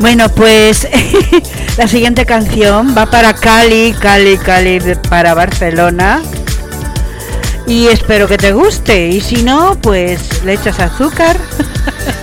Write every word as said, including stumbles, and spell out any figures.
Bueno, pues la siguiente canción va para Cali, Cali, Cali, para Barcelona. Y espero que te guste. Y si no, pues le echas azúcar.